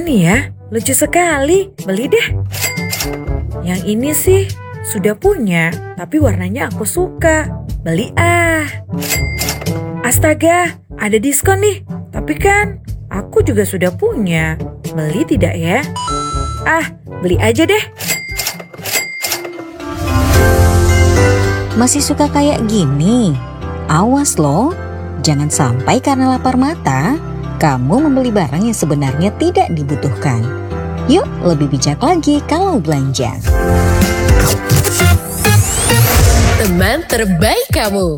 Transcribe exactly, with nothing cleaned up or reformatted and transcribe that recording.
nih ya? Lucu sekali, beli deh. Yang ini sih sudah punya, tapi warnanya aku suka. Beli ah. Astaga, ada diskon nih. Tapi kan aku juga sudah punya. Beli tidak ya? Ah, beli aja deh. Masih suka kayak gini? Awas loh, jangan sampai karena lapar mata, kamu membeli barang yang sebenarnya tidak dibutuhkan. Yuk, lebih bijak lagi kalau belanja. Teman terbaik kamu.